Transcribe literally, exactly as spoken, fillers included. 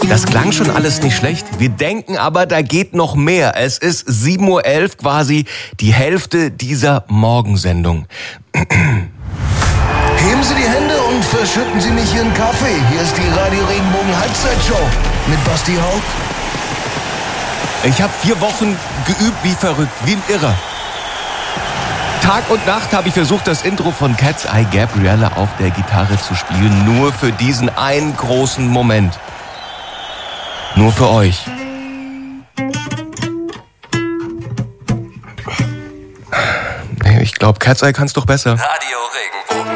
Das klang schon alles nicht schlecht. Wir denken aber, da geht noch mehr. Es ist sieben Uhr elf, quasi die Hälfte dieser Morgensendung. Heben Sie die Hände und verschütten Sie nicht Ihren Kaffee. Hier ist die Radio Regenbogen Halbzeitshow mit Basti Haupt. Ich habe vier Wochen geübt wie verrückt, wie ein Irrer. Tag und Nacht habe ich versucht, das Intro von Cat's Eye Gabriella auf der Gitarre zu spielen. Nur für diesen einen großen Moment. Nur für euch. Ich glaube, Cat's Eye kann's doch besser. Radio